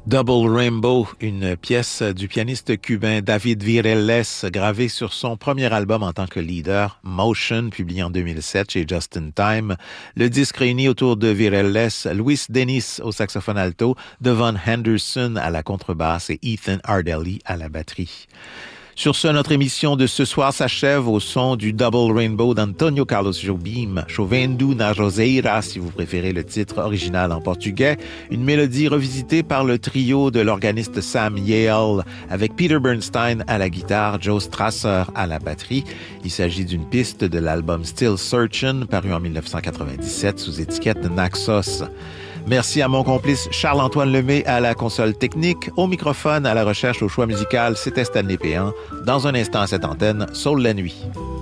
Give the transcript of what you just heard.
Double Rainbow, une pièce du pianiste cubain David Virelles, gravée sur son premier album en tant que leader, Motion, publié en 2007 chez Just in Time. Le disque réunit autour de Virelles, Luis Denis au saxophone alto, Devon Henderson à la contrebasse et Ethan Ardelli à la batterie. Sur ce, notre émission de ce soir s'achève au son du Double Rainbow d'Antonio Carlos Jobim, Chovendo na Roseira, si vous préférez le titre original en portugais, une mélodie revisitée par le trio de l'organiste Sam Yale, avec Peter Bernstein à la guitare, Joe Strasser à la batterie. Il s'agit d'une piste de l'album Still Searchin', paru en 1997 sous étiquette Naxos. Merci à mon complice Charles-Antoine Lemay à la console technique, au microphone, à la recherche, au choix musical, c'était Stanley Péan. Dans un instant à cette antenne, Soul la nuit.